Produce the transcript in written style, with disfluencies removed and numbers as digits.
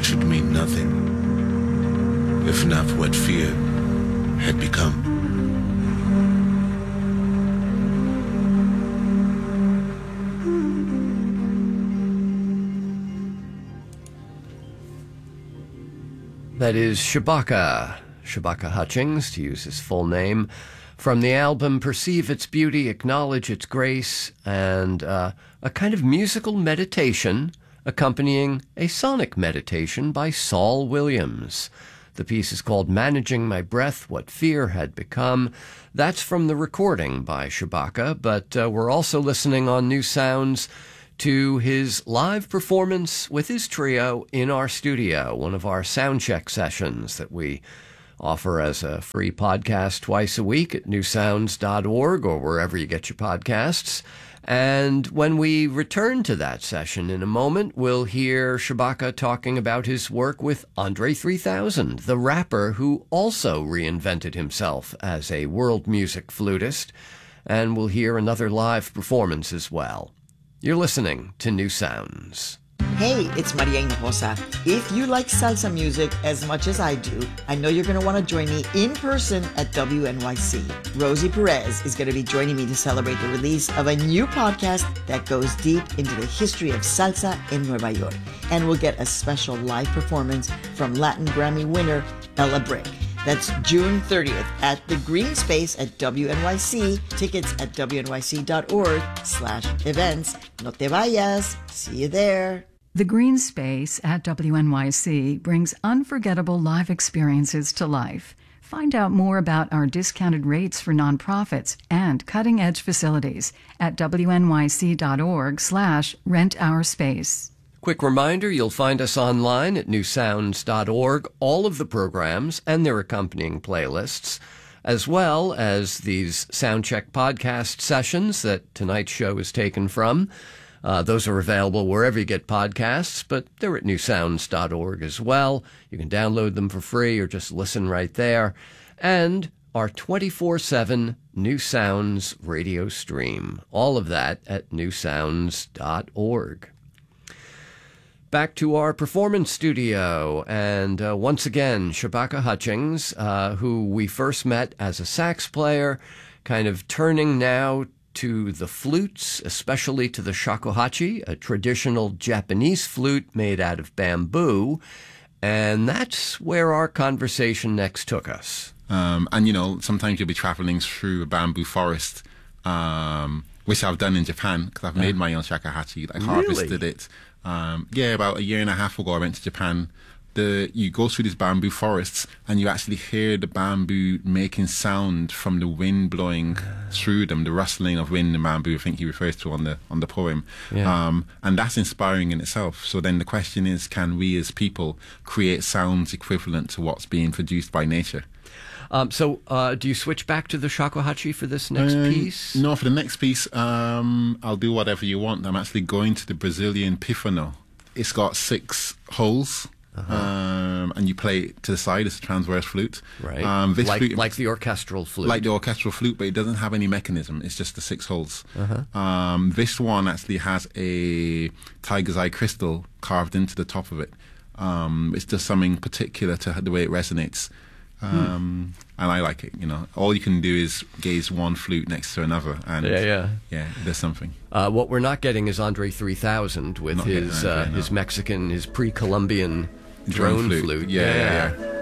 which would mean nothing, if not for what fear had become. That is Shabaka Hutchings, to use his full name, from the album Perceive Its Beauty, Acknowledge Its Grace, and a kind of musical meditation accompanying a sonic meditation by Saul Williams. The piece is called Managing My Breath, What Fear Had Become. That's from the recording by Shabaka, but we're also listening on New Sounds to his live performance with his trio in our studio, one of our soundcheck sessions that we offer as a free podcast twice a week at newsounds.org or wherever you get your podcasts. And when we return to that session in a moment, we'll hear Shabaka talking about his work with Andre 3000, the rapper who also reinvented himself as a world music flutist. And we'll hear another live performance as well. You're listening to New Sounds. Hey, it's Maria Hinojosa. If you like salsa music as much as I do, I know you're going to want to join me in person at WNYC. Rosie Perez is going to be joining me to celebrate the release of a new podcast that goes deep into the history of salsa in Nueva York. And we'll get a special live performance from Latin Grammy winner Ella Brick. That's June 30th at the Green Space at WNYC. Tickets at wnyc.org/events. No te vayas. See you there. The Green Space at WNYC brings unforgettable live experiences to life. Find out more about our discounted rates for nonprofits and cutting-edge facilities at wnyc.org/rentourspace. Quick reminder, you'll find us online at newsounds.org, all of the programs and their accompanying playlists, as well as these Soundcheck podcast sessions that tonight's show is taken from. Those are available wherever you get podcasts, but they're at newsounds.org as well. You can download them for free or just listen right there. And our 24/7 New Sounds radio stream. All of that at newsounds.org. Back to our performance studio, and once again, Shabaka Hutchings, who we first met as a sax player, kind of turning now to the flutes, especially to the shakuhachi, a traditional Japanese flute made out of bamboo, and that's where our conversation next took us. And, you know, sometimes you'll be traveling through a bamboo forest, which I've done in Japan, because I've made my own shakuhachi, harvested it. About a year and a half ago, I went to Japan. You go through these bamboo forests and you actually hear the bamboo making sound from the wind blowing through them, the rustling of wind and bamboo, I think he refers to on the poem. Yeah. And that's inspiring in itself. So then the question is, can we as people create sounds equivalent to what's being produced by nature? So do you switch back to the shakuhachi for this next piece? No, for the next piece, I'll do whatever you want. I'm actually going to the Brazilian pifano. It's got 6 holes. And you play it to the side. It's a transverse flute. Right. Flute, like the orchestral flute. Like the orchestral flute, but it doesn't have any mechanism. It's just the 6 holes. This one actually has a tiger's eye crystal carved into the top of it. It's just something particular to the way it resonates. And I like it, you know. All you can do is gaze one flute next to another, and there's something. What we're not getting is Andre 3000 with his Mexican, his pre-Columbian drone flute. Yeah.